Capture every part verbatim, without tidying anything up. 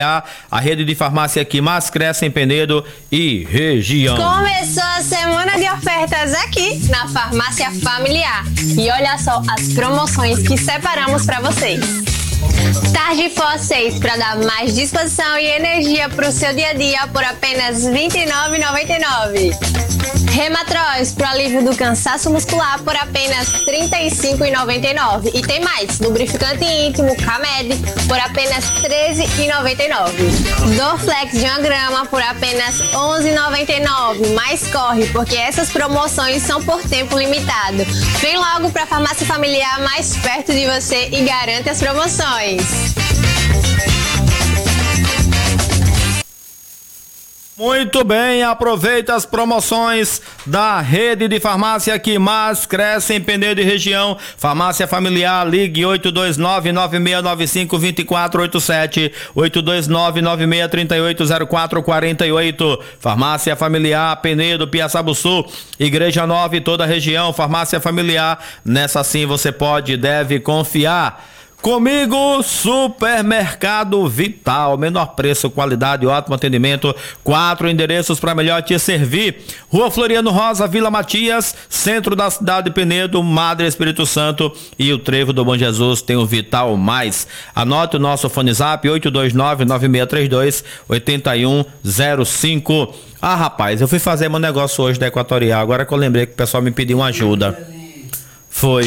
A rede de farmácia que mais cresce em Penedo e região. Começou a semana de ofertas aqui na Farmácia Familiar. E olha só as promoções que separamos para vocês. Tarde Pó seis para dar mais disposição e energia para o seu dia a dia por apenas vinte e nove reais e noventa e nove centavos. Rematróis para alívio do cansaço muscular por apenas trinta e cinco reais e noventa e nove centavos. E tem mais, lubrificante íntimo Camed por apenas treze reais e noventa e nove centavos. Dorflex de uma grama por apenas onze reais e noventa e nove centavos. Mas corre, porque essas promoções são por tempo limitado. Vem logo para a Farmácia Familiar mais perto de você e garante as promoções. Muito bem, aproveita as promoções da rede de farmácia que mais cresce em Penedo e região. Farmácia Familiar, ligue oito dois nove, nove seis nove cinco, dois quatro oito sete, oito dois nove, nove seis três oito, zero quatro quatro oito. Farmácia Familiar, Penedo, Piaçabuçu, Igreja Nova e toda a região. Farmácia Familiar, nessa sim você pode e deve confiar. Comigo, Supermercado Vital, menor preço, qualidade, ótimo atendimento, quatro endereços para melhor te servir. Rua Floriano Rosa, Vila Matias, centro da cidade de Penedo, Madre Espírito Santo e o Trevo do Bom Jesus tem o Vital Mais. Anote o nosso fone zap oito dois nove, nove seis três dois, oito um zero cinco. Ah, rapaz, eu fui fazer meu negócio hoje da Equatorial, agora que eu lembrei que o pessoal me pediu uma ajuda. Foi.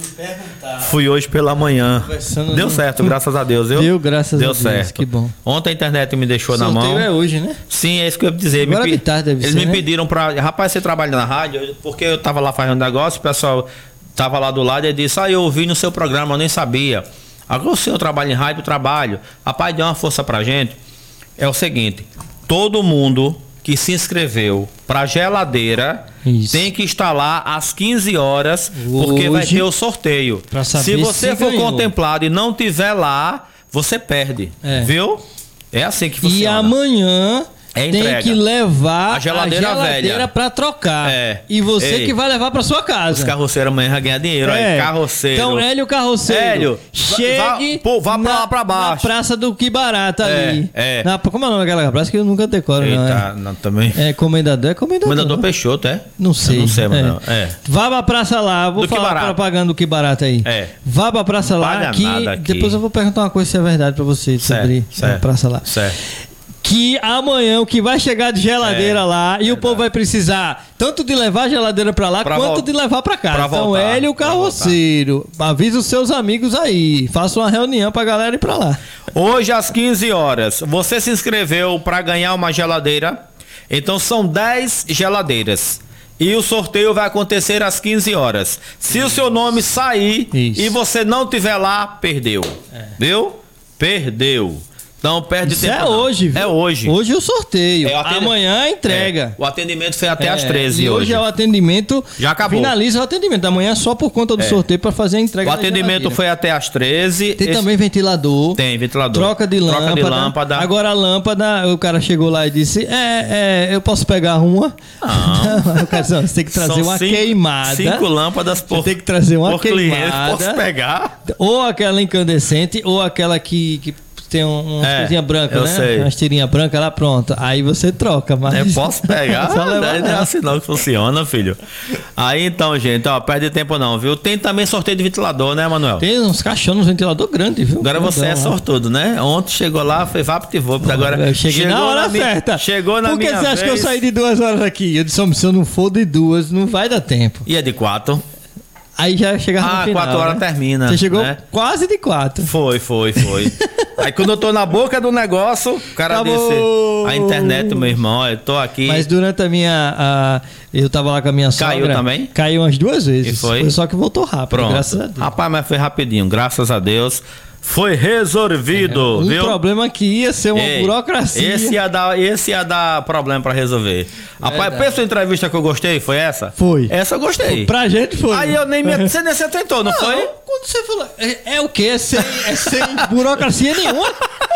Fui hoje pela manhã. Deu no... certo, graças a Deus. Eu... Deu, graças Deu a Deus. certo. Que bom. Ontem a internet me deixou Sorteio na mão. É hoje, né? Sim, é isso que eu ia dizer. Agora me de tarde deve Eles ser, me né? pediram pra. Rapaz, você trabalha na rádio? Porque eu tava lá fazendo negócio, o pessoal tava lá do lado e disse: Ah, eu ouvi no seu programa, eu nem sabia. Agora o senhor trabalha em rádio, trabalho. Rapaz, deu uma força pra gente. É o seguinte: todo mundo que se inscreveu pra geladeira Isso. tem que estar lá às quinze horas, porque Hoje, vai ter o sorteio. Se você se for ganhou. contemplado e não tiver lá, você perde. É. Viu? É assim que funciona. E amanhã é tem que levar a geladeira, a geladeira velha para trocar. É. E você Ei. que vai levar para sua casa. Os carroceiros amanhã vão ganhar dinheiro. É. Aí, carroceiro. Então, Hélio Carroceiro, Hélio, chegue vá, pô, vá pra na, lá pra baixo. Na Praça do Que Barata é, ali. É. Na, como é o nome daquela praça que eu nunca decoro, Eita, não é? Não, também. É Comendador, é Comendador. Comendador Peixoto, é? Não sei. Eu não sei, mas é. não. É. Vá pra praça lá, vou do falar a propaganda do Que Barata aí. É. Vá pra praça não lá, que aqui. depois eu vou perguntar uma coisa se é verdade pra você certo, sobre certo, a praça lá. Certo. Que amanhã o que vai chegar de geladeira é, lá e verdade. O povo vai precisar tanto de levar a geladeira pra lá pra quanto vol- de levar pra casa. Pra então, voltar, Hélio Carroceiro, avisa os seus amigos aí, faça uma reunião pra galera ir pra lá. Hoje às quinze horas, você se inscreveu pra ganhar uma geladeira, então são dez geladeiras. E o sorteio vai acontecer às quinze horas. Se o seu nome sair Isso. e você não tiver lá, perdeu. É. Viu? Perdeu. Então perde Isso tempo. É não. hoje, viu? É hoje. Hoje o sorteio. É o atend... Amanhã a entrega. É. O atendimento foi até é. às treze e hoje. hoje é o atendimento. Já acabou. Finaliza o atendimento. Amanhã é só por conta do é. sorteio para fazer a entrega. O atendimento foi até às treze. Tem Esse... também ventilador. Tem ventilador. Troca de lâmpada. Troca de lâmpada. Agora a lâmpada, o cara chegou lá e disse: É, é eu posso pegar uma? Não. O cara disse: Você tem que trazer São uma cinco, queimada. Cinco lâmpadas por. Você tem que trazer uma por queimada. Cliente, posso pegar? Ou aquela incandescente, ou aquela que. que tem um, uma é, coisinha branca, eu né? sei. Umas tirinhas brancas lá, pronto. Aí você troca, mas... Eu posso pegar? Só Não levar é assim não que funciona, filho. Aí então, gente, ó, perde tempo não, viu? Tem também sorteio de ventilador, né, Manuel? Tem uns caixões, uns ventilador grande, viu? Agora você é sortudo, né? Ontem chegou lá, foi vapt-vupt, agora... Eu cheguei chegou na hora na certa. Mi... Chegou na Por que minha você acha vez... que eu saí de duas horas aqui? Eu disse, se eu não for de duas, não vai dar tempo. E é de quatro? Aí já chegava ah, no final, quatro horas né? termina. Você chegou né? quase de quatro. Foi, foi, foi. Aí quando eu tô na boca do negócio, o cara Acabou. disse, a internet, meu irmão, eu tô aqui. Mas durante a minha... A, eu tava lá com a minha sogra. Caiu também? Caiu umas duas vezes. E foi? Foi só que voltou rápido, Pronto. graças a Deus. Rapaz, mas foi rapidinho, graças a Deus. Foi resolvido, é, um viu? Um problema que ia ser uma Ei, burocracia. Esse ia dar, esse ia dar problema pra resolver. Rapaz, pensa a entrevista que eu gostei, foi essa? Foi. Essa eu gostei. Pra gente foi. Aí eu nem me... Você nem se atentou, não, não foi? Quando você falou... É, é o quê? É sem, é sem burocracia nenhuma?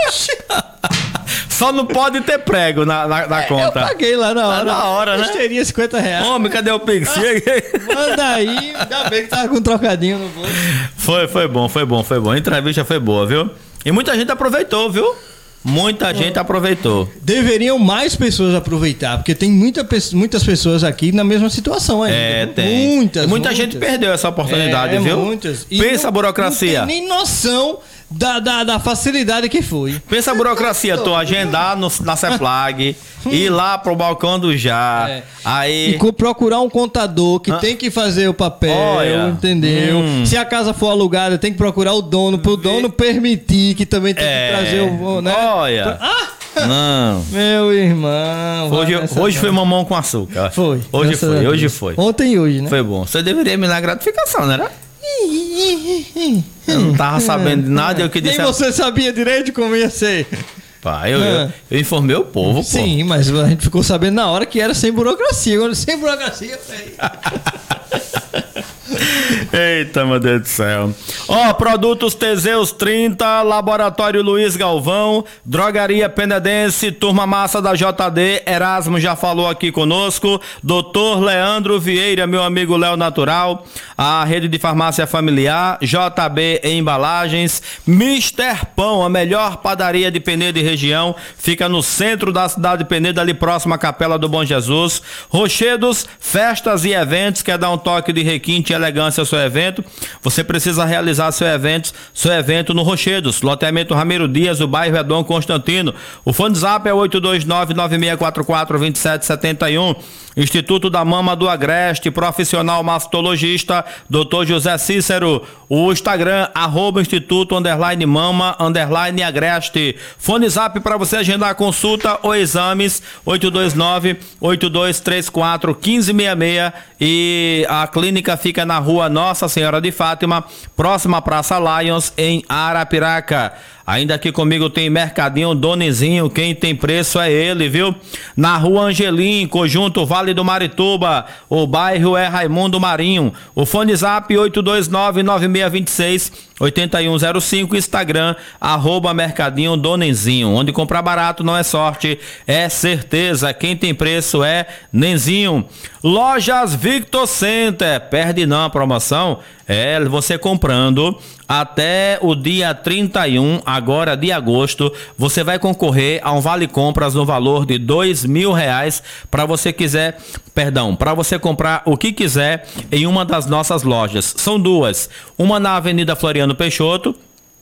Só não pode ter prego na, na, na é, conta. Eu paguei lá na hora. Tá na hora, né? Eu teria cinquenta reais. Homem, cadê o Pix? Ah, manda aí. Ainda bem que tava com um trocadinho no bolso. Foi, foi bom, foi bom, foi bom. A entrevista foi boa, viu? E muita gente aproveitou, viu? muita gente aproveitou. Deveriam mais pessoas aproveitar, porque tem muita, muitas pessoas aqui na mesma situação ainda. É, tem. Muitas, Muita muitas. gente perdeu essa oportunidade, é, viu? Muitas. E Pensa não, a burocracia. Não tem nem noção da, da, da facilidade que foi. Pensa a burocracia, tu agendar no, na CEPLAG, ir lá pro balcão do Já, É. aí... E procurar um contador que Ah. tem que fazer o papel, Olha. entendeu? Hum. Se a casa for alugada, tem que procurar o dono, pro dono permitir que também tem É. que trazer o... Né? Olha. Ah! Não. Meu irmão. Hoje, vai nessa hoje foi não. mamão com açúcar. Foi. Hoje graças a foi, Deus. hoje foi. Ontem e hoje, né? Foi bom. Você deveria me dar gratificação, não era? Eu não tava sabendo de nada, eu que Nem disse... você sabia direito como ia ser. Pá, eu, eu, eu informei o povo, pô. Sim, mas a gente ficou sabendo na hora que era sem burocracia. Agora, sem burocracia, peraí. Eita, meu Deus do céu. Ó, produtos Teseus trinta, Laboratório Luiz Galvão, Drogaria Penedense, Turma Massa da J D, Erasmo já falou aqui conosco, doutor Leandro Vieira, meu amigo Léo Natural, a Rede de Farmácia Familiar, J B Embalagens, mister Pão, a melhor padaria de Penedo e região, fica no centro da cidade de Penedo, ali próximo à Capela do Bom Jesus. Rochedos, festas e eventos, quer dar um toque de requinte e elegância ao seu evento? Você precisa realizar seu evento, seu evento no Rochedos, loteamento Ramiro Dias, o bairro é Dom Constantino. O fone zap é oito dois nove, nove seis quatro quatro, dois sete sete um. Instituto da Mama do Agreste, profissional mastologista, doutor José Cícero. O Instagram, arroba Instituto, underline Mama, underline Agreste. Fone zap para você agendar a consulta ou exames, oito dois nove, oito dois três quatro, um cinco seis seis. E a clínica fica na rua Nossa Senhora de Fátima, próxima à Praça Lions, em Arapiraca. Ainda aqui comigo tem Mercadinho Donizinho, quem tem preço é ele, viu? Na rua Angelim, Conjunto Vale do Marituba, o bairro é Raimundo Marinho. O fone zap oito dois nove, nove seis dois seis, oito um zero cinco, Instagram, arroba Mercadinho Donizinho. Onde comprar barato não é sorte, é certeza. Quem tem preço é Nenzinho. Lojas Victor Center, perde não a promoção, é você comprando até o dia trinta e um, agora de agosto, você vai concorrer a um vale compras no valor de dois mil reais para você quiser, perdão, para você comprar o que quiser em uma das nossas lojas. São duas, uma na Avenida Floriano Peixoto,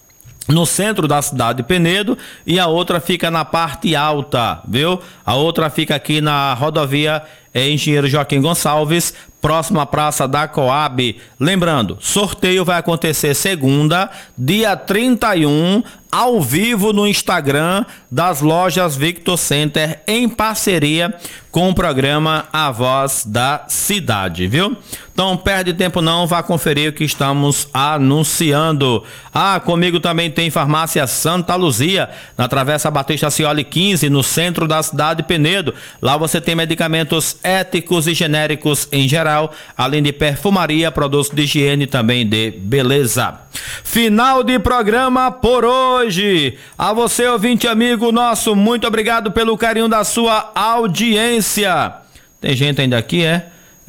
no centro da cidade de Penedo, e a outra fica na parte alta, viu? A outra fica aqui na rodovia é Engenheiro Joaquim Gonçalves, próximo à Praça da Coab. Lembrando, sorteio vai acontecer segunda, dia trinta e um, ao vivo no Instagram das lojas Victor Center, em parceria com o programa A Voz da Cidade, viu? Então perde tempo não, vá conferir o que estamos anunciando. Ah, comigo também tem Farmácia Santa Luzia, na Travessa Batista Cioli quinze, no centro da cidade de Penedo. Lá você tem medicamentos éticos e genéricos em geral, além de perfumaria, produtos de higiene e também de beleza. Final de programa por hoje. A você, ouvinte amigo nosso, muito obrigado pelo carinho da sua audiência. Tem gente ainda aqui, é?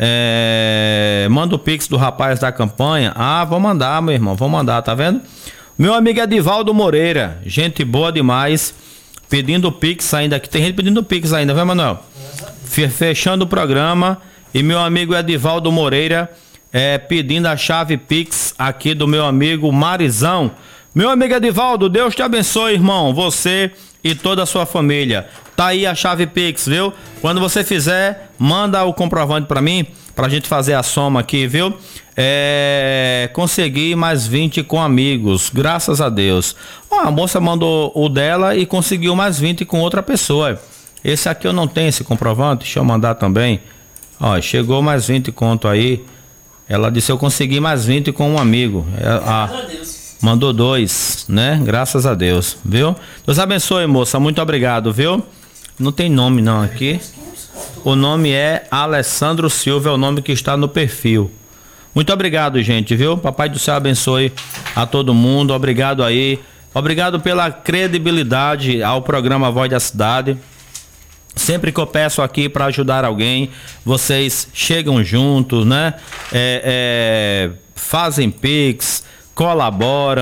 É... Manda o pix do rapaz da campanha. Ah, vou mandar, meu irmão, vou mandar, tá vendo? Meu amigo Edivaldo Moreira, gente boa demais, pedindo o pix ainda aqui. Tem gente pedindo pix ainda, viu, Manuel? Fechando o programa. E meu amigo Edivaldo Moreira é, pedindo a chave Pix aqui do meu amigo Marizão. Meu amigo Edivaldo, Deus te abençoe, irmão, você e toda a sua família. Tá aí a chave Pix, viu? Quando você fizer, manda o comprovante pra mim, pra gente fazer a soma aqui, viu? É... Consegui mais vinte com amigos, graças a Deus. Ó, a moça mandou o dela e conseguiu mais vinte com outra pessoa. Esse aqui eu não tenho esse comprovante, deixa eu mandar também. Ó, chegou mais vinte conto aí. Ela disse eu consegui mais vinte com um amigo. É, a, mandou dois, né? Graças a Deus, viu? Deus abençoe, moça. Muito obrigado, viu? Não tem nome não aqui. O nome é Alessandro Silva, é o nome que está no perfil. Muito obrigado, gente, viu? Papai do céu abençoe a todo mundo. Obrigado aí. Obrigado pela credibilidade ao programa Voz da Cidade. Sempre que eu peço aqui para ajudar alguém, vocês chegam juntos, né? É, é, fazem pix, colaboram,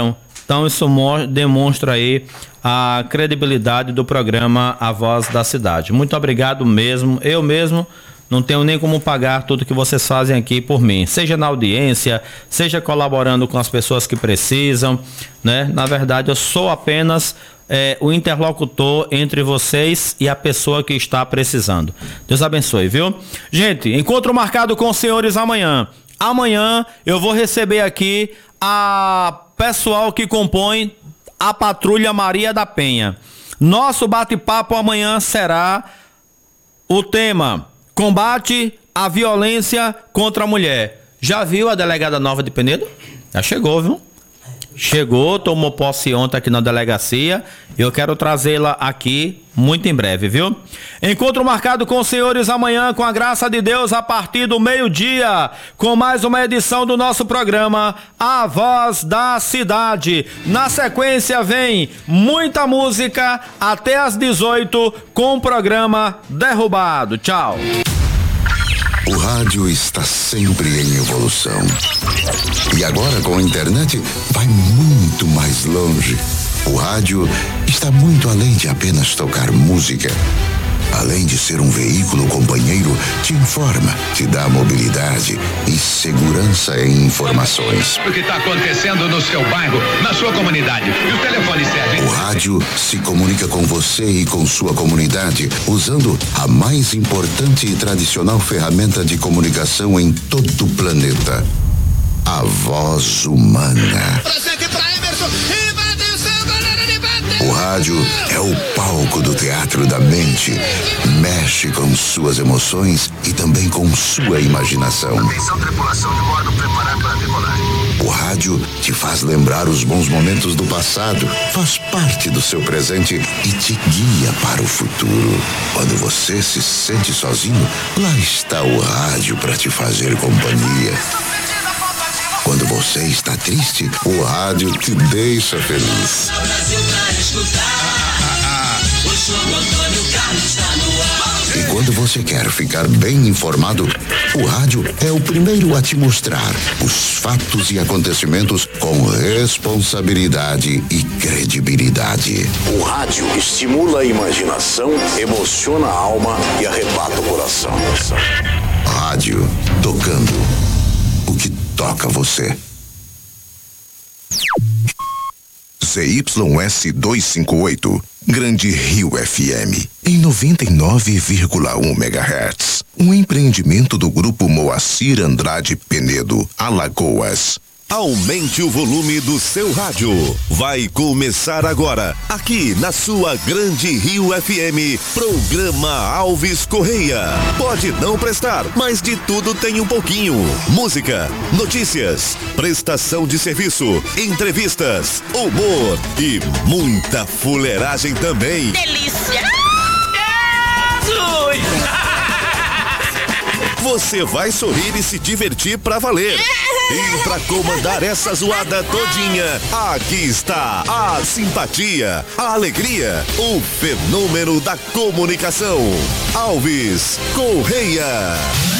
Então isso demonstra aí a credibilidade do programa A Voz da Cidade. Muito obrigado mesmo, eu mesmo não tenho nem como pagar tudo que vocês fazem aqui por mim, seja na audiência, seja colaborando com as pessoas que precisam, né? Na verdade, eu sou apenas é, o interlocutor entre vocês e a pessoa que está precisando. Deus abençoe, viu? Gente, encontro marcado com os senhores amanhã. Amanhã eu vou receber aqui a pessoal que compõe a Patrulha Maria da Penha. Nosso bate-papo amanhã será o tema: combate à violência contra a mulher. Já viu a delegada nova de Penedo? Já chegou, viu? Chegou, tomou posse ontem aqui na delegacia. Eu quero trazê-la aqui muito em breve, viu? Encontro marcado com os senhores amanhã, com a graça de Deus, a partir do meio-dia, com mais uma edição do nosso programa A Voz da Cidade. Na sequência vem muita música até às dezoito com o programa Derrubado. Tchau. O rádio está sempre em evolução. E agora com a internet vai muito mais longe. O rádio está muito além de apenas tocar música. Além de ser um veículo companheiro, te informa, te dá mobilidade e segurança em informações. O que está acontecendo no seu bairro, na sua comunidade. E o telefone serve. O rádio se comunica com você e com sua comunidade usando a mais importante e tradicional ferramenta de comunicação em todo o planeta: a voz humana. Presente pra Emerson. O rádio é o palco do teatro da mente. Mexe com suas emoções e também com sua imaginação. Atenção, tripulação de bordo, preparar para decolar. O rádio te faz lembrar os bons momentos do passado, faz parte do seu presente e te guia para o futuro. Quando você se sente sozinho, lá está o rádio para te fazer companhia. Quando você está triste, o rádio te deixa feliz. E quando você quer ficar bem informado, o rádio é o primeiro a te mostrar os fatos e acontecimentos com responsabilidade e credibilidade. O rádio estimula a imaginação, emociona a alma e arrebata o coração. Rádio tocando o que toca você. Z Y S duzentos e cinquenta e oito, Grande Rio F M, em noventa e nove vírgula um megahertz. Um empreendimento do Grupo Moacir Andrade Penedo, Alagoas. Aumente o volume do seu rádio. Vai começar agora, aqui na sua Grande Rio F M, programa Alves Correia. Pode não prestar, mas de tudo tem um pouquinho. Música, notícias, prestação de serviço, entrevistas, humor e muita fuleiragem também. Delícia! Você vai sorrir e se divertir pra valer. E pra comandar essa zoada todinha, aqui está a simpatia, a alegria, o fenômeno da comunicação. Alves Correia.